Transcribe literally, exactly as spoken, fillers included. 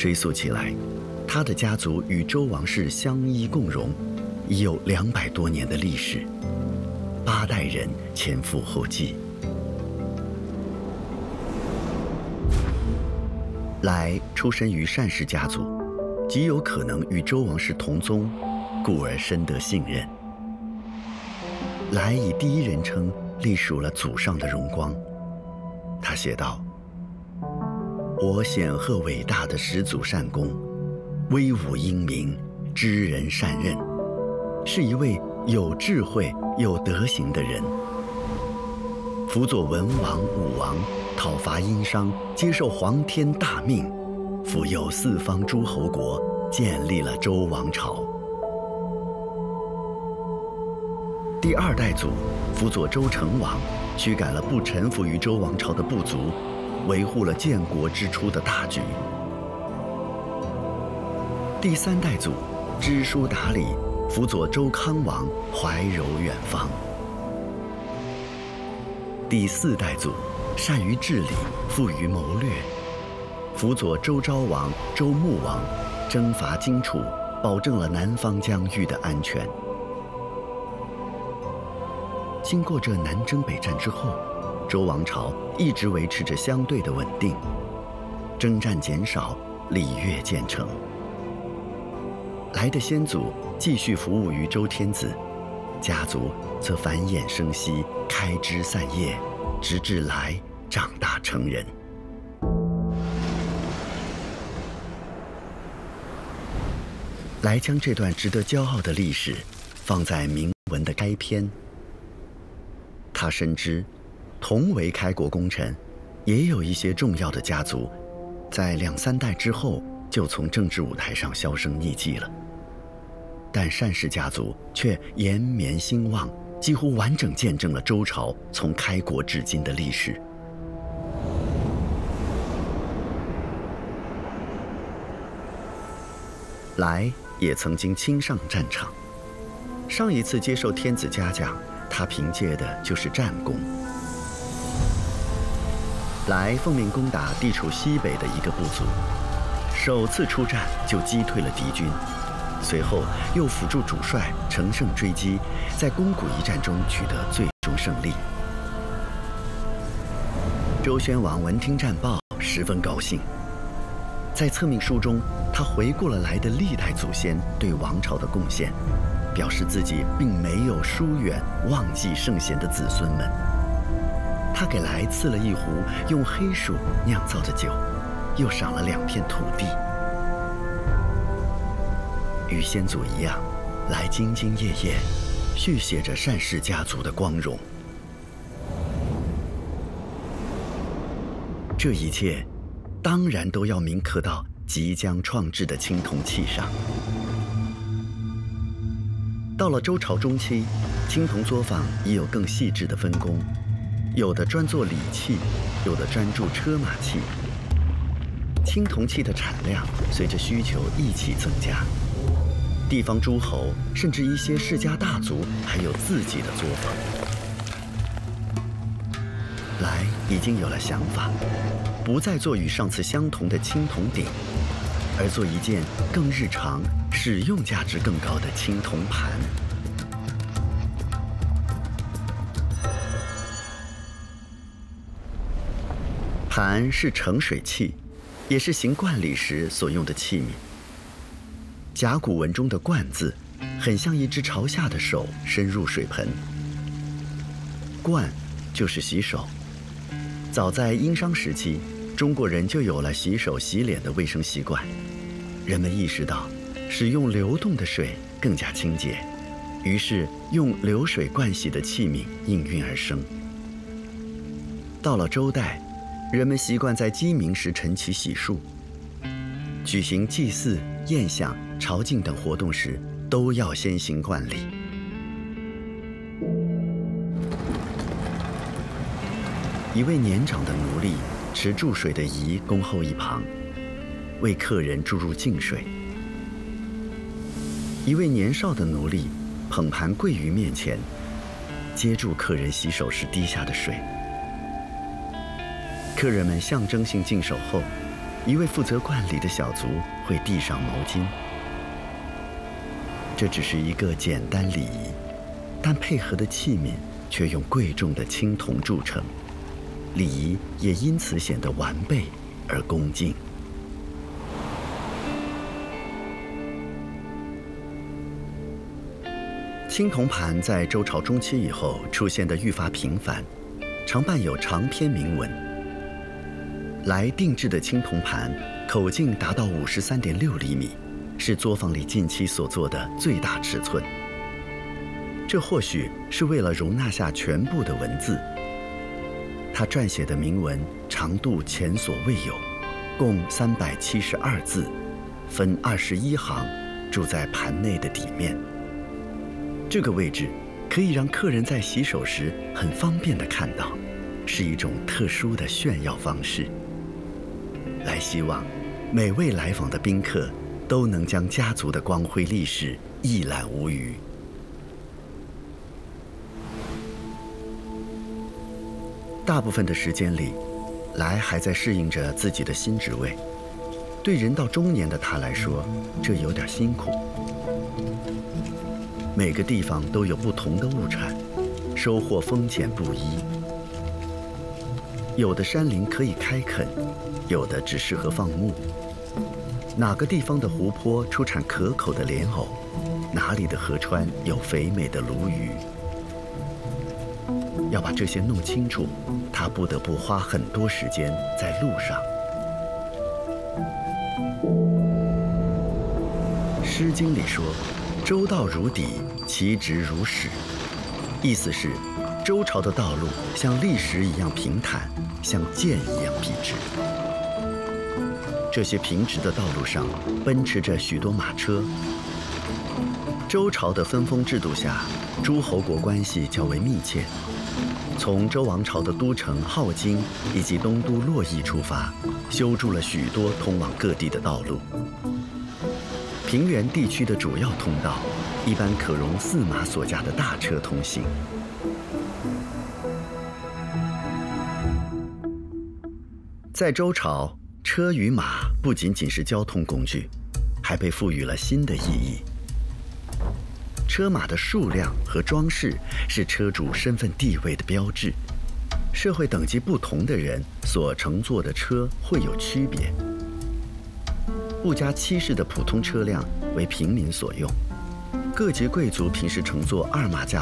追溯起来，他的家族与周王室相依共荣，已有两百多年的历史，八代人前赴后继。来出身于单氏家族，极有可能与周王室同宗，故而深得信任。来以第一人称隶属了祖上的荣光。他写道：“我显赫伟大的始祖单公，威武英明，知人善任，是一位有智慧、有德行的人。辅佐文王、武王，讨伐殷商，接受皇天大命，辅佑四方诸侯国，建立了周王朝。第二代祖辅佐周成王，驱赶了不臣服于周王朝的部族，维护了建国之初的大局。第三代祖知书达理，辅佐周康王，怀柔远方。第四代祖善于治理，富于谋略，辅佐周昭王、周穆王，征伐荆楚，保证了南方疆域的安全。经过这南征北战之后，周王朝一直维持着相对的稳定，征战减少，礼乐渐成。来的先祖继续服务于周天子，家族则繁衍生息，开枝散叶，直至来长大成人。来将这段值得骄傲的历史放在铭文的开篇。他深知，同为开国功臣，也有一些重要的家族，在两三代之后就从政治舞台上销声匿迹了。但单氏家族却延绵兴旺，几乎完整见证了周朝从开国至今的历史。来也曾经亲上战场，上一次接受天子嘉奖，他凭借的就是战功。来奉命攻打地处西北的一个部族，首次出战就击退了敌军，随后又辅助主帅乘胜追击，在宫谷一战中取得最终胜利。周宣王闻听战报，十分高兴。在册命书中，他回顾了来的历代祖先对王朝的贡献，表示自己并没有疏远忘记圣贤的子孙们。他给来赐了一壶用黑薯酿造的酒，又赏了两片土地。与先祖一样，来兢兢业业，续写着单氏家族的光荣。这一切当然都要铭刻到即将创制的青铜器上。到了周朝中期，青铜作坊已有更细致的分工，有的专做礼器，有的专注车马器。青铜器的产量随着需求一起增加，地方诸侯甚至一些世家大族还有自己的作坊。来已经有了想法，不再做与上次相同的青铜鼎，而做一件更日常、使用价值更高的青铜盘。盘是盛水器，也是行冠礼时所用的器皿。甲骨文中的“冠”字，很像一只朝下的手伸入水盆。冠就是洗手。早在殷商时期，中国人就有了洗手洗脸的卫生习惯。人们意识到使用流动的水更加清洁，于是用流水灌洗的器皿应运而生。到了周代，人们习惯在鸡鸣时晨起洗漱，举行祭祀、宴享、朝觐等活动时，都要先行冠礼。一位年长的奴隶持注水的仪恭候一旁，为客人注入净水。一位年少的奴隶捧盘跪于面前，接住客人洗手时滴下的水。客人们象征性净手后， 一位负责观礼的小卒会递上毛巾。这只是一个简单礼仪，但配合的器皿却用贵重的青铜铸成，礼仪也因此显得完备而恭敬。青铜盘在周朝中期以后出现得愈发频繁，常伴有长篇铭文。来定制的青铜盘口径达到五十三点六厘米，是作坊里近期所做的最大尺寸。这或许是为了容纳下全部的文字。他撰写的铭文长度前所未有，共三百七十二字，分二十一行，筑在盘内的底面。这个位置可以让客人在洗手时很方便地看到，是一种特殊的炫耀方式。来希望每位来访的宾客都能将家族的光辉历史一览无余。大部分的时间里，来还在适应着自己的新职位。对人到中年的他来说，这有点辛苦。每个地方都有不同的物产，收获丰俭不一。有的山林可以开垦，有的只适合放牧。哪个地方的湖泊出产可口的莲藕，哪里的河川有肥美的鲈鱼。要把这些弄清楚，他不得不花很多时间在路上。《诗经》里说：“周道如砥，其直如矢。”意思是，周朝的道路像砾石一样平坦，像剑一样笔直。这些平直的道路上奔驰着许多马车。周朝的分封制度下，诸侯国关系较为密切。从周王朝的都城镐京以及东都洛邑出发，修筑了许多通往各地的道路。平原地区的主要通道，一般可容四马所驾的大车通行。在周朝，车与马不仅仅是交通工具，还被赋予了新的意义。车马的数量和装饰是车主身份地位的标志。社会等级不同的人所乘坐的车会有区别。不加漆饰的普通车辆为平民所用，各级贵族平时乘坐二马架